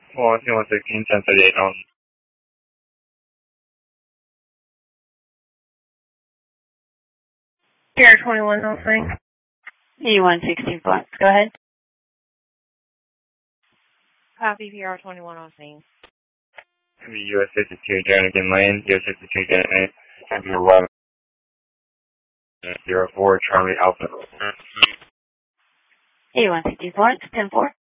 116, 1038 on. Sierra 21 on swing. 8116 Flux, go ahead. Copy PR 21 on swing. US 52, Jernigan Lane, US 52, Jernigan, Camping 11, 04, Charlie Alpha. 8116 Flux, 10-4.